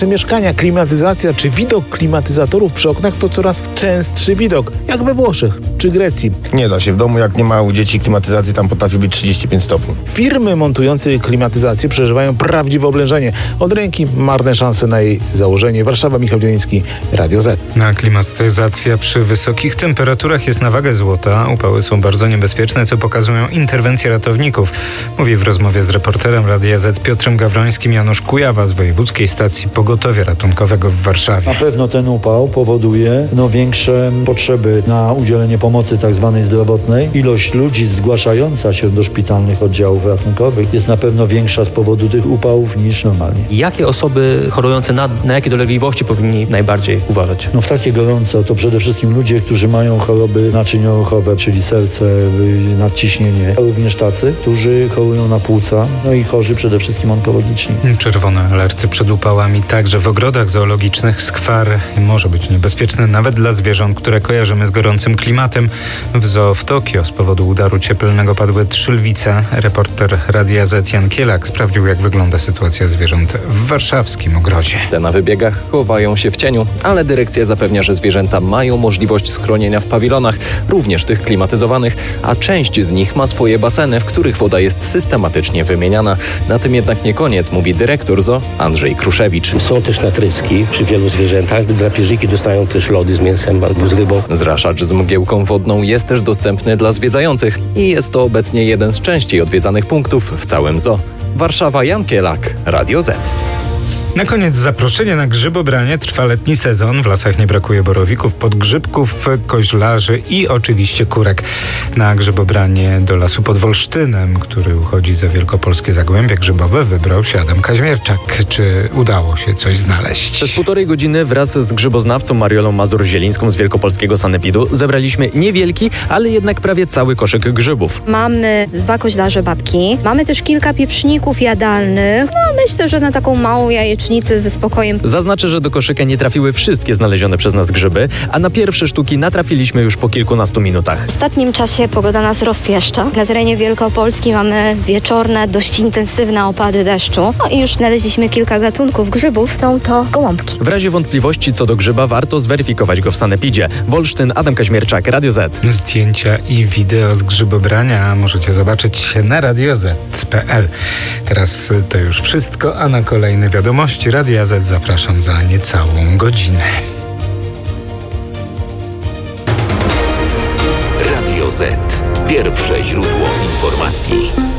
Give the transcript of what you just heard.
Mieszkania, klimatyzacja czy widok klimatyzatorów przy oknach to coraz częstszy widok, jak we Włoszech czy Grecji. Nie da się w domu, jak nie ma u dzieci klimatyzacji, tam potrafi być 35 stopni. Firmy montujące klimatyzację przeżywają prawdziwe oblężenie. Od ręki marne szanse na jej założenie. Warszawa, Michał Dzieliński, Radio Z. Klimatyzacja przy wysokich temperaturach jest na wagę złota. Upały są bardzo niebezpieczne, co pokazują interwencje ratowników. Mówi w rozmowie z reporterem Radia Z Piotrem Gawrońskim Janusz Kujawa z Wojewódzkiej Stacji Pogotowia Ratunkowego w Warszawie. Na pewno ten upał powoduje większe potrzeby na udzielenie pomocy tak zwanej zdrowotnej. Ilość ludzi zgłaszająca się do szpitalnych oddziałów ratunkowych jest na pewno większa z powodu tych upałów niż normalnie. Jakie osoby chorujące na jakie dolegliwości powinni najbardziej uważać? W takie gorąco to przede wszystkim ludzie, którzy mają choroby naczynioruchowe, czyli serce, nadciśnienie. Również tacy, którzy chorują na płuca, i chorzy przede wszystkim onkologiczni. Czerwone alerty przed upałami także w ogrodach zoologicznych. Skwar może być niebezpieczny nawet dla zwierząt, które kojarzymy z gorącym klimatem. W zoo w Tokio z powodu udaru cieplnego padły 3 lwice. Reporter Radia Z Jan Kielak sprawdził, jak wygląda sytuacja zwierząt w warszawskim ogrodzie. Te na wybiegach chowają się w cieniu, ale dyrekcja zapewnia, że zwierzęta mają możliwość schronienia w pawilonach, również tych klimatyzowanych, a część z nich ma swoje baseny, w których woda jest systematycznie wymieniana. Na tym jednak nie koniec, mówi dyrektor zoo Andrzej Kruszewicz. Są też natryski przy wielu zwierzętach. Drapieżniki dostają też lody z mięsem albo z rybą. Zraszacz z mgiełką wodną jest też dostępny dla zwiedzających i jest to obecnie jeden z częściej odwiedzanych punktów w całym zoo. Warszawa, Jan Kielak, Radio Z. Na koniec zaproszenie na grzybobranie. Trwa letni sezon. W lasach nie brakuje borowików, podgrzybków, koźlarzy i oczywiście kurek. Na grzybobranie do lasu pod Wolsztynem, który uchodzi za wielkopolskie zagłębie grzybowe, wybrał się Adam Kaźmierczak. Czy udało się coś znaleźć? Przez 1,5 godziny wraz z grzyboznawcą Mariolą Mazur-Zielińską z wielkopolskiego sanepidu zebraliśmy niewielki, ale jednak prawie cały koszyk grzybów. Mamy 2 koźlarze babki, mamy też kilka pieprzników jadalnych. Myślę, że na taką małą jajecznicę ze spokojem. Zaznaczę, że do koszyka nie trafiły wszystkie znalezione przez nas grzyby, a na pierwsze sztuki natrafiliśmy już po kilkunastu minutach. W ostatnim czasie pogoda nas rozpieszcza. Na terenie Wielkopolski mamy wieczorne, dość intensywne opady deszczu. I już znaleźliśmy kilka gatunków grzybów. Są to gołąbki. W razie wątpliwości co do grzyba warto zweryfikować go w sanepidzie. Wolsztyn, Adam Kaźmierczak, Radio Z. Zdjęcia i wideo z grzybobrania możecie zobaczyć na radioz.pl. Teraz to już wszystko, a na kolejne wiadomości Radia Z zapraszam za niecałą godzinę. Radio Z. Pierwsze źródło informacji.